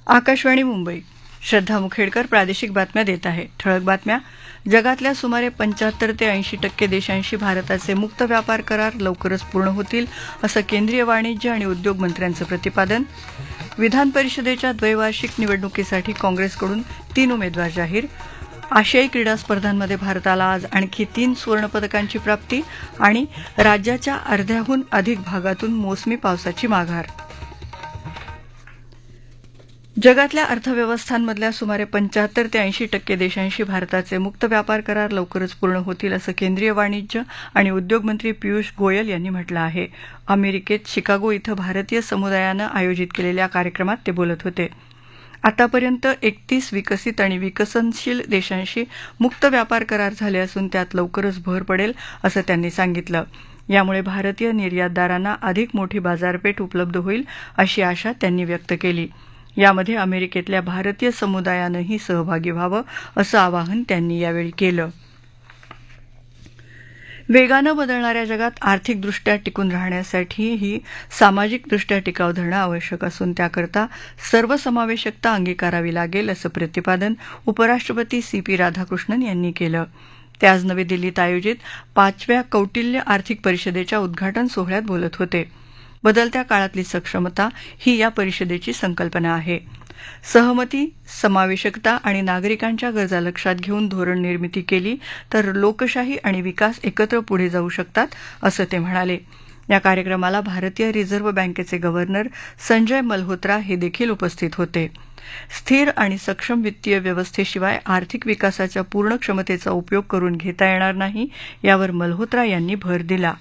आकाशवाणी मुंबई. श्रद्धा मुखेडकर प्रादेशिक बातम्या देत आहे. ठळक बातम्या. जगातल्या सुमारे 75 ते 80% देशांशी भारताचे मुक्त व्यापार करार लवकरच पूर्ण होतील असं केंद्रीय वाणिज्य आणि उद्योग मंत्र्यांचं प्रतिपादन. विधान परिषदेच्या द्वैवार्षिक निवडणुकीसाठी काँग्रेसकडून 3 उमेदवार जाहीर. आशियाई क्रीडा स्पर्धांमध्ये भारताला आज आणखी 3 सुवर्णपदकांची प्राप्ती आणि राज्याच्या अर्ध्याहून अधिक भागातून मोसमी पावसाची माघार. जगातल्या अर्थव्यवस्थांमधल्या सुमारे 75 ते 80% देशांशी भारताचे मुक्त व्यापार करार लवकरच पूर्ण होतील असं केंद्रीय वाणिज्य आणि उद्योग मंत्री पियुष गोयल यांनी म्हटलं आहे. अमेरिकेत शिकागो इथं भारतीय समुदायानं आयोजित केलेल्या कार्यक्रमात ते बोलत होते. आतापर्यंत 31 विकसित आणि विकसनशील देशांशी मुक्त व्यापार करार झाले असून त्यात लवकरच भर पडेल असं त्यांनी सांगितलं. यामुळे भारतीय निर्यातदारांना अधिक मोठी बाजारपेठ उपलब्ध होईल अशी आशा त्यांनी व्यक्त केली. यामध्ये अमेरिकेतल्या भारतीय समुदायानंही सहभागी व्हावं असं आवाहन त्यांनी यावेळी केलं. वेगानं बदलणाऱ्या जगात आर्थिकदृष्ट्या टिकून राहण्यासाठीही सामाजिकदृष्ट्या टिकाव धरणं आवश्यक असून त्याकरता सर्वसमावेशकता अंगीकारावी लागेल असं प्रतिपादन उपराष्ट्रपती CP राधाकृष्णन यांनी केलं. ते आज नवी दिल्लीत आयोजित 5व्या कौटिल्य आर्थिक परिषदेच्या उद्घाटन सोहळ्यात बोलत होते. बदलत्या काळातली सक्षमता ही या परिषदेची संकल्पना आहे. सहमती, समावेशकता आणि नागरिकांच्या गरजा लक्षात घेऊन धोरण निर्मिती केली तर लोकशाही आणि विकास एकत्र पुढे जाऊ शकतात असं ते म्हणाले. या कार्यक्रमाला भारतीय रिझर्व्ह बँकेचे गव्हर्नर संजय मल्होत्रा हे देखील उपस्थित होते. स्थिर आणि सक्षम वित्तीय व्यवस्थेशिवाय आर्थिक विकासाच्या पूर्ण क्षमतेचा उपयोग करून घेता येणार नाही यावर मल्होत्रा यांनी भर दिला.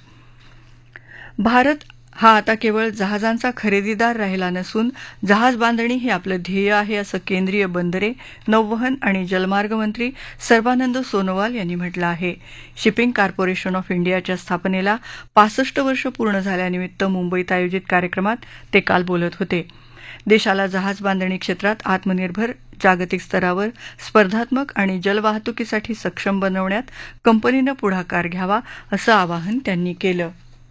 भारत हा आता केवळ जहाजांचा खरेदीदार राहिला नसून जहाज बांधणी हे आपलं ध्येय आहे असं केंद्रीय बंदरे, नौवहन आणि जलमार्ग मंत्री सर्बानंद सोनोवाल यांनी म्हटलं आहे. शिपिंग कॉर्पोरेशन ऑफ इंडियाच्या स्थापनेला 65 वर्ष पूर्ण झाल्यानिमित्त मुंबईत आयोजित कार्यक्रमात ते काल बोलत होते. देशाला जहाज बांधणी क्षेत्रात आत्मनिर्भर, जागतिक स्तरावर स्पर्धात्मक आणि जलवाहतुकीसाठी सक्षम बनवण्यात कंपनीनं पुढाकार घ्यावा असं आवाहन त्यांनी केलं.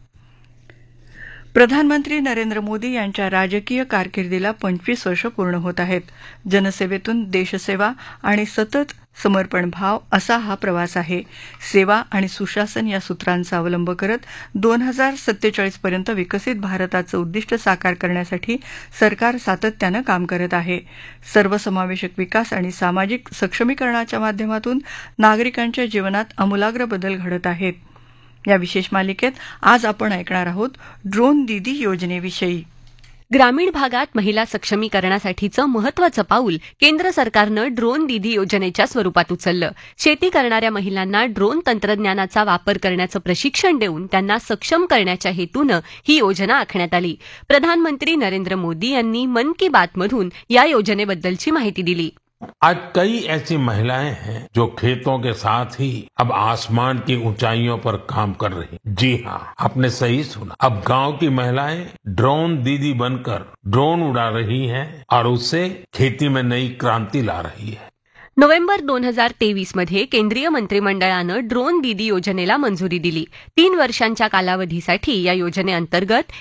प्रधानमंत्री नरेंद्र मोदी यांच्या राजकीय कारकिर्दीला 25 वर्ष पूर्ण होत आहेत. जनसेवेतून देशसेवा आणि सतत समर्पण भाव असा हा प्रवास आहे. सेवा आणि सुशासन या सूत्रांचा अवलंब करत 2047 पर्यंत विकसित भारताचं उद्दिष्ट साकार करण्यासाठी सरकार सातत्यानं काम करत आहे. सर्वसमावेशक विकास आणि सामाजिक सक्षमीकरणाच्या माध्यमातून नागरिकांच्या जीवनात आमूलाग्र बदल घडत आहेत. या विशेष मालिकेत आज आपण ऐकणार आहोत ड्रोन दीदी योजनेविषयी. ग्रामीण भागात महिला सक्षमीकरणासाठीचं महत्त्वाचं पाऊल केंद्र सरकारनं ड्रोन दीदी योजनेच्या स्वरूपात उचललं. शेती करणाऱ्या महिलांना ड्रोन तंत्रज्ञानाचा वापर करण्याचं प्रशिक्षण देऊन त्यांना सक्षम करण्याच्या हेतूनं ही योजना आखण्यात आली. प्रधानमंत्री नरेंद्र मोदी यांनी मन की बातमधून या योजनेबद्दलची माहिती दिली. आज कई ऐसी महिलाएं हैं जो खेतों के साथ ही अब आसमान की ऊंचाइयों पर काम कर रही. जी हाँ, आपने सही सुना. अब गांव की महिलाएं ड्रोन दीदी बनकर ड्रोन उड़ा रही हैं और उससे खेती में नई क्रांति ला रही है. नोव्हेंबर 2023 मध्ये केंद्रीय मंत्रिमंडळानं ड्रोन दीदी योजनेला मंजुरी दिली. 3 वर्षांच्या कालावधीसाठी या योजनेअंतर्गत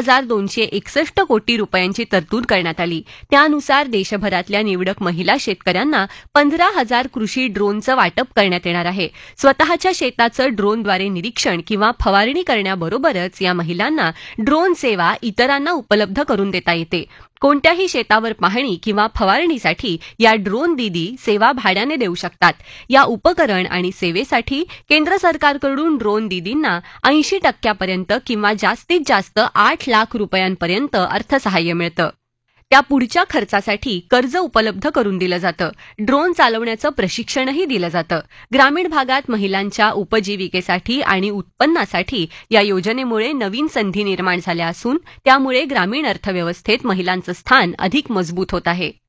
1261 कोटी रुपयांची तरतूद करण्यात आली. त्यानुसार देशभरातल्या निवडक महिला शेतकऱ्यांना 15,000 कृषी ड्रोनचं वाटप करण्यात येणार आहे. स्वतःच्या शेताचं ड्रोनद्वारे निरीक्षण किंवा फवारणी करण्याबरोबरच या महिलांना ड्रोन सेवा इतरांना उपलब्ध करून देता येते. कोणत्याही शेतावर पाहणी किंवा फवारणीसाठी या ड्रोन दीदी सेवा भाड्याने देऊ शकतात. या उपकरण आणि सेवेसाठी केंद्र सरकारकडून ड्रोन दीदींना 80% किंवा जास्तीत जास्त 8 लाख रुपयांपर्यंत अर्थसहाय्य मिळतं. त्या पुढच्या खर्चासाठी कर्ज उपलब्ध करून दिलं जातं. ड्रोन चालवण्याचं प्रशिक्षणही दिलं जातं. ग्रामीण भागात महिलांच्या उपजीविकेसाठी आणि उत्पन्नासाठी या योजनेमुळे नवीन संधी निर्माण झाल्या असून त्यामुळे ग्रामीण अर्थव्यवस्थेत महिलांचं स्थान अधिक मजबूत होत आहे.